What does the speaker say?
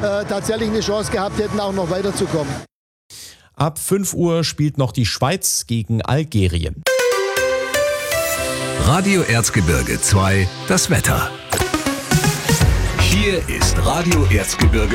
tatsächlich eine Chance gehabt hätten, auch noch weiterzukommen. Ab 5 Uhr spielt noch die Schweiz gegen Algerien. Radio Erzgebirge 2, das Wetter. Hier ist Radio Erzgebirge